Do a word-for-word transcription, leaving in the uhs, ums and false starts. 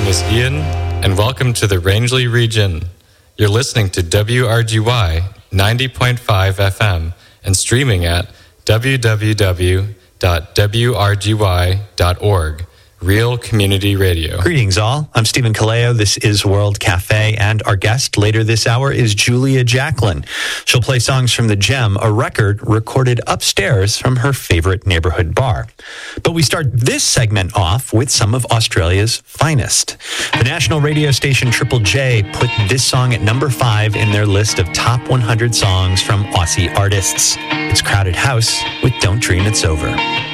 name is Ian, and welcome to the Rangeley region. You're listening to W R G Y ninety point five F M and streaming at w w w dot w r g y dot org. Real Community Radio. Greetings all. I'm Stephen Kaleo. This is World Cafe, and our guest later this hour is Julia Jacklin. She'll play songs from The Gem, a record recorded upstairs from her favorite neighborhood bar. But we start this segment off with some of Australia's finest. The national radio station Triple J put this song at number five in their list of top one hundred songs from Aussie artists. It's Crowded House with Don't Dream It's Over.